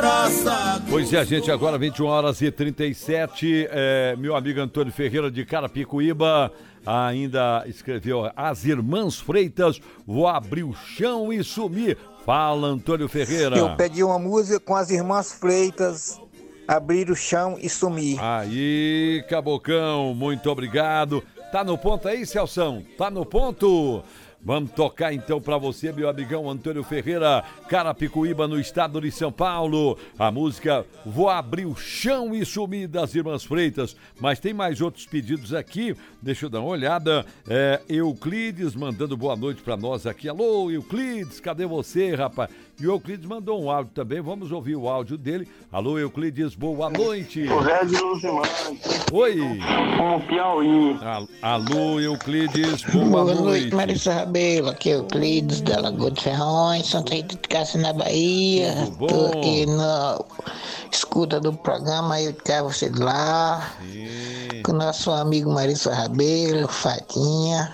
abraçado. Pois é, gente, agora 21h37, meu amigo Antônio Ferreira de Carapicuíba ainda escreveu: as irmãs Freitas, vou abrir o chão e sumir. Fala, Antônio Ferreira. Eu pedi uma música com as irmãs Freitas, abrir o chão e sumir. Aí, Cabocão, muito obrigado. Tá no ponto aí, Celção? Tá no ponto? Vamos tocar então pra você, meu amigão Antônio Ferreira, Carapicuíba, no estado de São Paulo. A música Vou Abrir o Chão e Sumir, das Irmãs Freitas. Mas tem mais outros pedidos aqui, deixa eu dar uma olhada. Euclides mandando boa noite pra nós aqui. Alô, Euclides, cadê você, rapaz? E o Euclides mandou um áudio também, vamos ouvir o áudio dele. Alô, Euclides, boa noite. O Zé de Luzimante. Oi. Com o Piauí. Alô, Euclides, boa noite. Boa noite, Marisa Rabelo, aqui é Euclides, da Lagoa de Ferrões, Santa Rita de Cássia, na Bahia. Tô aqui na escuta do programa, eu quero você de lá. Sim. Com nosso amigo Marisa Rabelo, Fatinha,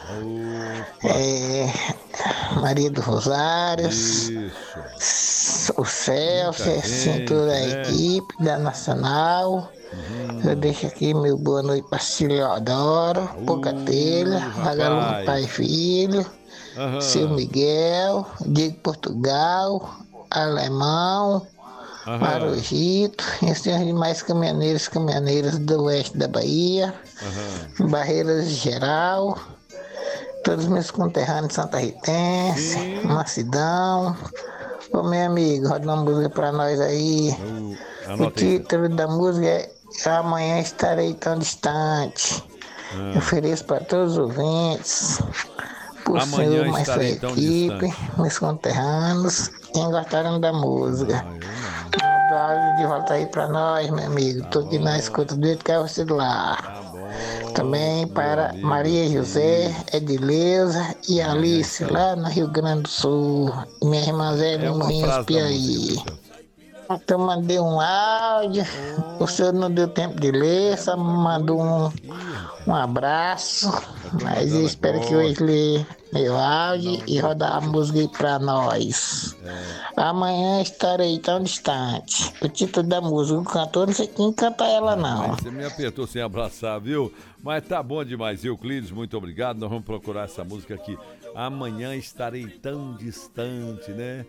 Maria do Rosário. Isso. O Celso, assim, toda a equipe da Nacional. Eu deixo aqui meu boa noite para Ciliodoro, Pouca Telha, Vagalume Pai e Filho, Seu Miguel, Diego Portugal, Alemão, Marojito, e os demais caminhoneiros e caminhoneiras do oeste da Bahia, Barreiras Geral, todos os meus conterrâneos Santa Ritense, Macidão. Ô meu amigo, roda uma música pra nós aí. O título da música é Amanhã Estarei Tão Distante. Eu ofereço para todos os ouvintes, por senhor, mais sua equipe, meus conterrâneos, quem gostaram da música. De volta aí pra nós, meu amigo. Tô aqui na escuta do jeito que é você de lá. Também para Maria José, Edileuza e Alice, lá no Rio Grande do Sul. Minha irmã Zé de Morrinhos, Piauí. Então mandei um áudio, o senhor não deu tempo de ler, só me mandou um abraço, mas eu espero que hoje lê meu áudio e rodar a música aí pra nós. Amanhã estarei tão distante. O título da música, o cantor, não sei quem canta ela não. Você me apertou sem abraçar, viu? Mas tá bom demais, Euclides, muito obrigado. Nós vamos procurar essa música aqui. Amanhã estarei tão distante, né?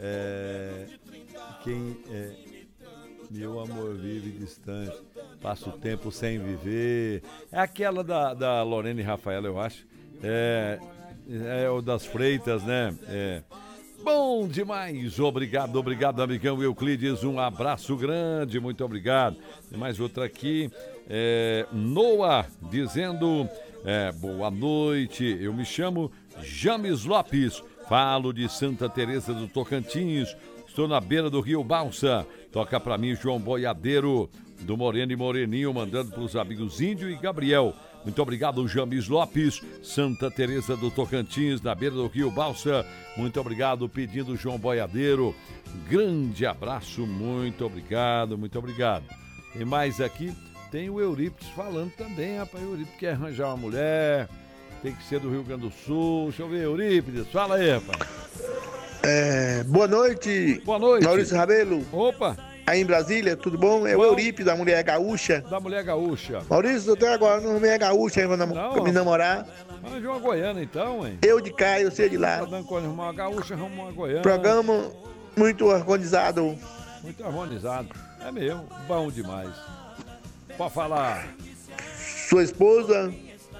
Meu amor vive distante, passa o tempo sem viver. É aquela da Lorena e Rafaela, eu acho. É o das Freitas, né? Bom demais, obrigado, amigão Euclides, um abraço grande, muito obrigado. Tem mais outra aqui, Noah, dizendo, boa noite, eu me chamo James Lopes, falo de Santa Teresa do Tocantins, estou na beira do Rio Balsa, toca pra mim João Boiadeiro, do Moreno e Moreninho, mandando pros amigos Índio e Gabriel. Muito obrigado, James Lopes, Santa Teresa do Tocantins, na beira do Rio Balsa. Muito obrigado, pedindo João Boiadeiro. Grande abraço, muito obrigado, muito obrigado. Tem mais aqui, tem o Eurípides falando também, rapaz. O Eurípides quer arranjar uma mulher, tem que ser do Rio Grande do Sul. Deixa eu ver, Eurípides, fala aí, rapaz. Boa noite. Boa noite. Maurício Rabelo. Opa. Aí em Brasília, tudo bom? É o Eurípides, da Mulher Gaúcha. Da Mulher Gaúcha. Maurício, eu tô agora no Mulher Gaúcha, pra me namorar. Arranja uma goiana então, hein? Eu de cá, eu sei de lá. Tá dando com uma gaúcha, arruma uma goiana. Programa muito harmonizado. Muito harmonizado. É mesmo, bom demais. Pode falar. Sua esposa.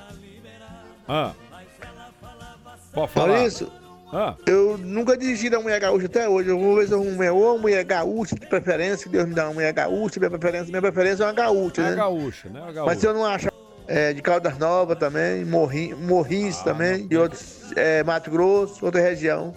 Pode falar. Maurício. Eu nunca desisti da Mulher Gaúcha até hoje. Eu vou ver se eu arrumo uma Mulher Gaúcha de preferência, que Deus me dá uma Mulher Gaúcha, minha preferência é uma gaúcha, né? Gaúcha, né? Gaúcha. Mas se eu não achar de Caldas Novas também, Morrinhos também, e outros, Mato Grosso, outra região.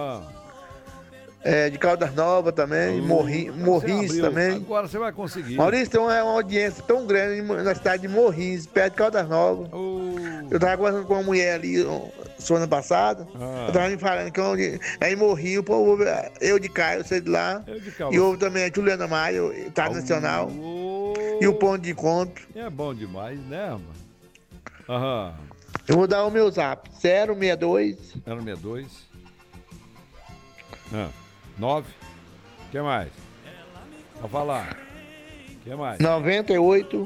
De Caldas Novas também, Morrinhos também. Agora você vai conseguir. Maurício, tem uma audiência tão grande na cidade de Morrinhos, perto de Caldas Novas. Eu tava conversando com uma mulher ali semana passada. Eu tava me falando que em Morrinho, o povo, eu de cá, eu sei de lá. E houve também a Juliana Maia, tá nacional. E o ponto de encontro. É bom demais, né, mano? Eu vou dar o meu zap: 062 9. O que mais? Pra falar. O que mais? 98.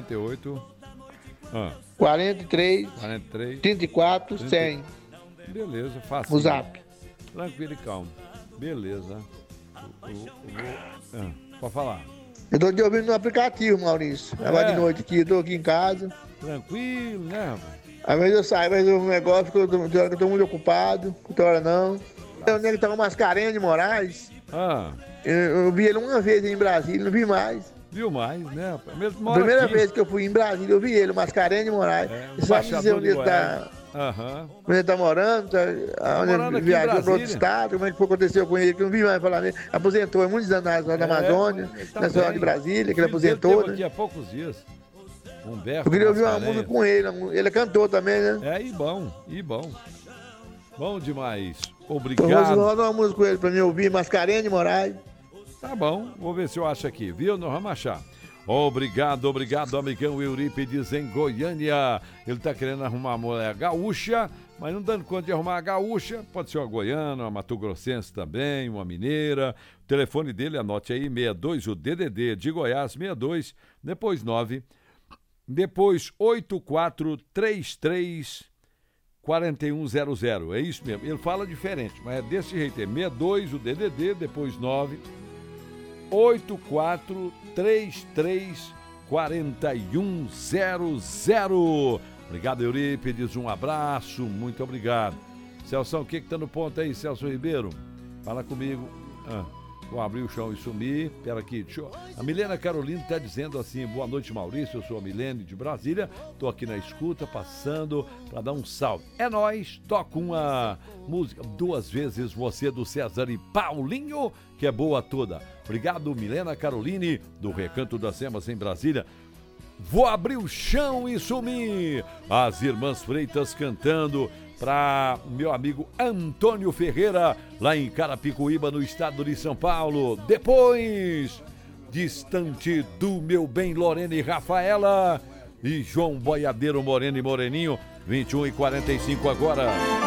43. 34, 100. Beleza, fácil. O zap. Tranquilo e calmo. Beleza. Pode falar. Eu tô te ouvindo no aplicativo, Maurício. Agora de noite aqui, eu tô aqui em casa. Tranquilo, né, rapaz? Às vezes eu saio, mas o negócio, eu tô muito ocupado, outra hora não. O nego tá com Mascarenhas de Moraes. Eu vi ele uma vez em Brasília, não vi mais. Viu mais, né, rapaz? Mesmo a primeira vez que eu fui em Brasília, eu vi ele, o Mascarenhas de Moraes. Só me dizer onde ele tá. Onde ele tá morando, onde ele viajou para outro estado, como é que foi aconteceu com ele, que eu não vi mais falar nele. Aposentou há muitos anos na Amazônia, na cidade de Brasília, que ele aposentou. Ele aqui há poucos dias. Humberto. Eu queria ouvir uma música com ele, ele é cantor também, né? E bom. Bom demais. Obrigado. Roda uma música com ele pra mim ouvir, Mascarenhas de Moraes. Tá bom, vou ver se eu acho aqui, viu? Nós vamos achar. Obrigado, amigão Eurípides em Goiânia. Ele tá querendo arrumar uma mulher gaúcha, mas não dando conta de arrumar a gaúcha. Pode ser uma goiana, uma mato-grossense também, uma mineira. O telefone dele, anote aí, 62, o DDD de Goiás, 62, depois 9, depois 8433 4100. É isso mesmo. Ele fala diferente, mas é desse jeito. É 62, o DDD, depois 9, 8433 4100. Obrigado, Eurípides. Um abraço. Muito obrigado. Celso, o que tá no ponto aí, Celso Ribeiro? Fala comigo. Vou abrir o chão e sumir. Pera aqui, a Milena Carolina está dizendo assim: boa noite, Maurício, eu sou a Milene de Brasília, tô aqui na escuta, passando para dar um salve. É nóis, toca uma música, Duas Vezes Você, do César e Paulinho, que é boa toda. Obrigado, Milena Caroline, do Recanto das Emas em Brasília. Vou abrir o chão e sumir. As Irmãs Freitas cantando para meu amigo Antônio Ferreira, lá em Carapicuíba, no estado de São Paulo. Depois, Distante do Meu Bem, Lorena e Rafaela. E João Boiadeiro, Moreno e Moreninho, 21h45 agora.